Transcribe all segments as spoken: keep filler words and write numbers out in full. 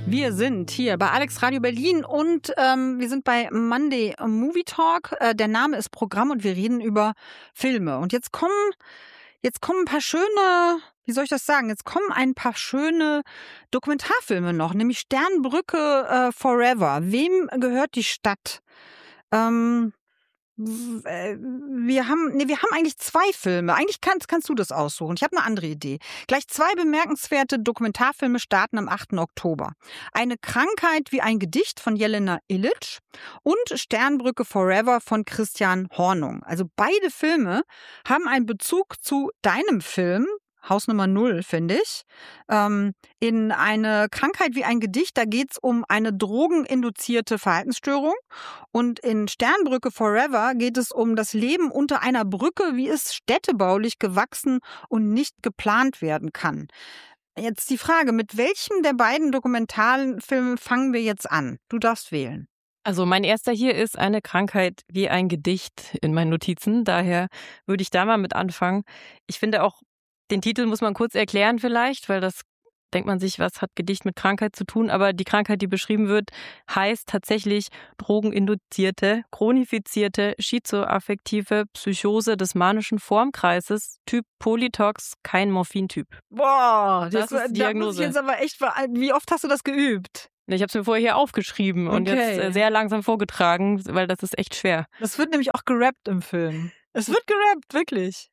Wir sind hier bei Alex Radio Berlin und ähm, wir sind bei Monday Movie Talk. Äh, der Name ist Programm und wir reden über Filme. Und jetzt kommen, jetzt kommen ein paar schöne, wie soll ich das sagen? Jetzt kommen ein paar schöne Dokumentarfilme noch, nämlich Sternbrücke äh, Forever. Wem gehört die Stadt? Ähm, Wir haben, nee, wir haben eigentlich zwei Filme. Eigentlich kannst, kannst du das aussuchen. Ich habe eine andere Idee. Gleich zwei bemerkenswerte Dokumentarfilme starten am achten Oktober. Eine Krankheit wie ein Gedicht von Jelena Ilic und Sternbrücke Forever von Christian Hornung. Also beide Filme haben einen Bezug zu deinem Film, Haus Nummer Null, finde ich. Ähm, in eine Krankheit wie ein Gedicht, da geht es um eine drogeninduzierte Verhaltensstörung. Und in Sternbrücke Forever geht es um das Leben unter einer Brücke, wie es städtebaulich gewachsen und nicht geplant werden kann. Jetzt die Frage, mit welchem der beiden Dokumentarfilme fangen wir jetzt an? Du darfst wählen. Also mein erster hier ist eine Krankheit wie ein Gedicht in meinen Notizen. Daher würde ich da mal mit anfangen. Ich finde auch, den Titel muss man kurz erklären vielleicht, weil das denkt man sich, was hat Gedicht mit Krankheit zu tun? Aber die Krankheit, die beschrieben wird, heißt tatsächlich drogeninduzierte, chronifizierte, schizoaffektive Psychose des manischen Formkreises, Typ Polytox, kein Morphintyp. Boah, das, das ist die Diagnose. Da muss ich jetzt aber echt, wie oft hast du das geübt? Ich habe es mir vorher hier aufgeschrieben und okay. jetzt sehr langsam vorgetragen, weil das ist echt schwer. Das wird nämlich auch gerappt im Film. Es wird gerappt, wirklich.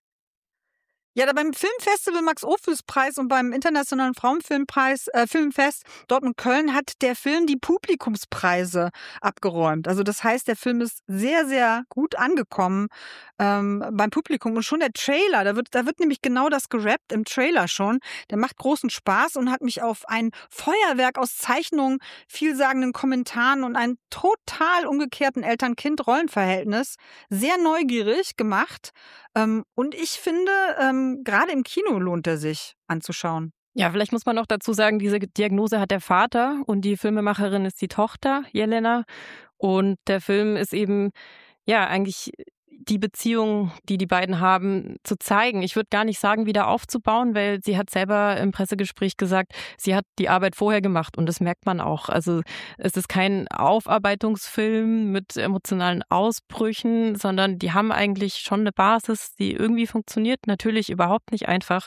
Ja, da beim Filmfestival Max-Ophüls-Preis und beim Internationalen Frauenfilmpreis äh, Filmfest Dortmund-Köln hat der Film die Publikumspreise abgeräumt. Also das heißt, der Film ist sehr, sehr gut angekommen ähm, beim Publikum. Und schon der Trailer, da wird, da wird nämlich genau das gerappt im Trailer schon. Der macht großen Spaß und hat mich auf ein Feuerwerk aus Zeichnungen, vielsagenden Kommentaren und einem total umgekehrten Eltern-Kind-Rollenverhältnis sehr neugierig gemacht. Ähm, und ich finde, ähm, gerade im Kino lohnt er sich anzuschauen. Ja, vielleicht muss man noch dazu sagen, diese Diagnose hat der Vater und die Filmemacherin ist die Tochter, Jelena. Und der Film ist eben, ja, eigentlich die Beziehung, die die beiden haben, zu zeigen. Ich würde gar nicht sagen, wieder aufzubauen, weil sie hat selber im Pressegespräch gesagt, sie hat die Arbeit vorher gemacht und das merkt man auch. Also es ist kein Aufarbeitungsfilm mit emotionalen Ausbrüchen, sondern die haben eigentlich schon eine Basis, die irgendwie funktioniert. Natürlich überhaupt nicht einfach,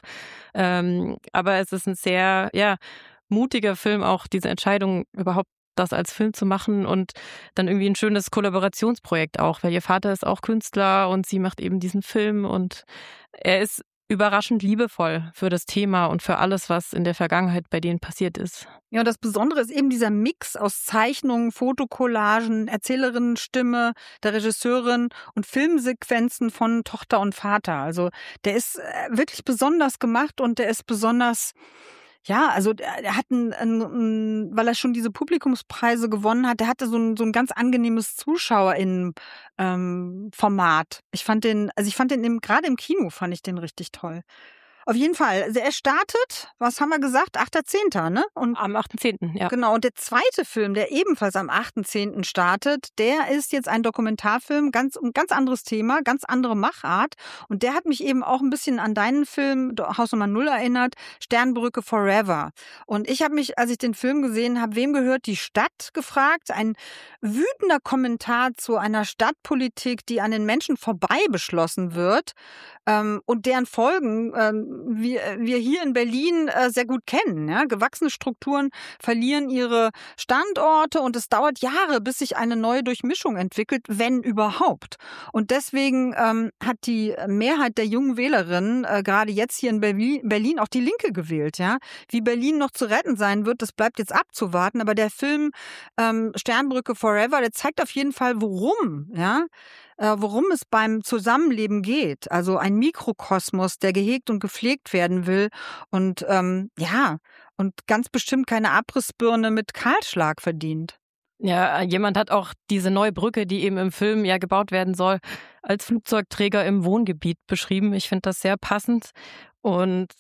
ähm, aber es ist ein sehr, ja, mutiger Film, auch diese Entscheidung überhaupt das als Film zu machen und dann irgendwie ein schönes Kollaborationsprojekt auch, weil ihr Vater ist auch Künstler und sie macht eben diesen Film und er ist überraschend liebevoll für das Thema und für alles, was in der Vergangenheit bei denen passiert ist. Ja, und das Besondere ist eben dieser Mix aus Zeichnungen, Fotokollagen, Erzählerinnenstimme der Regisseurin und Filmsequenzen von Tochter und Vater. Also der ist wirklich besonders gemacht und der ist besonders... Ja, also er hat ein, ein, ein, weil er schon diese Publikumspreise gewonnen hat, der hatte so ein, so ein ganz angenehmes ZuschauerInnen ähm, Format. Ich fand den, also ich fand den im, gerade im Kino fand ich den richtig toll. Auf jeden Fall. Also er startet, was haben wir gesagt? achter zehnter ne? Und am achter zehnter ja. Genau. Und der zweite Film, der ebenfalls am achter zehnter startet, der ist jetzt ein Dokumentarfilm, ganz, ein ganz anderes Thema, ganz andere Machart. Und der hat mich eben auch ein bisschen an deinen Film Haus Nummer Null erinnert, Sternbrücke Forever. Und ich habe mich, als ich den Film gesehen habe, wem gehört die Stadt, gefragt. Ein wütender Kommentar zu einer Stadtpolitik, die an den Menschen vorbei beschlossen wird ähm, und deren Folgen ähm, wir, wir hier in Berlin äh, sehr gut kennen. Ja? Gewachsene Strukturen verlieren ihre Standorte und es dauert Jahre, bis sich eine neue Durchmischung entwickelt, wenn überhaupt. Und deswegen ähm, hat die Mehrheit der jungen Wählerinnen äh, gerade jetzt hier in Berlin auch die Linke gewählt. Ja? Wie Berlin noch zu retten sein wird, das bleibt jetzt abzuwarten. Aber der Film ähm, Sternbrücke Forever, der zeigt auf jeden Fall, worum, ja, äh, worum es beim Zusammenleben geht. Also ein Mikrokosmos, der gehegt und gepflegt werden will und ähm, ja, und ganz bestimmt keine Abrissbirne mit Kahlschlag verdient. Ja, jemand hat auch diese neue Brücke, die eben im Film ja gebaut werden soll, als Flugzeugträger im Wohngebiet beschrieben. Ich finde das sehr passend und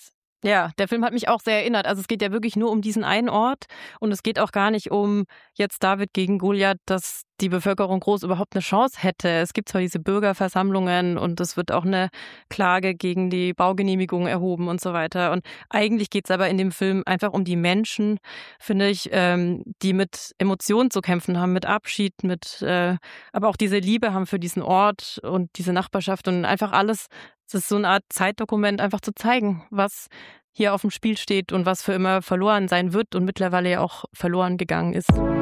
Ja, der Film hat mich auch sehr erinnert. Also es geht ja wirklich nur um diesen einen Ort und es geht auch gar nicht um jetzt David gegen Goliath, dass die Bevölkerung groß überhaupt eine Chance hätte. Es gibt zwar diese Bürgerversammlungen und es wird auch eine Klage gegen die Baugenehmigung erhoben und so weiter. Und eigentlich geht es aber in dem Film einfach um die Menschen, finde ich, ähm, die mit Emotionen zu kämpfen haben, mit Abschied, mit, äh, aber auch diese Liebe haben für diesen Ort und diese Nachbarschaft und einfach alles. Es ist so eine Art Zeitdokument, einfach zu zeigen, was hier auf dem Spiel steht und was für immer verloren sein wird und mittlerweile ja auch verloren gegangen ist.